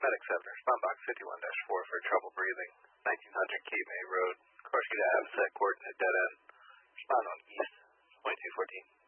Medic 7, respond box 51-4 for trouble breathing. 1900 Cape May Road, Corsica Ave, set coordinate dead end. Respond on east, 2214.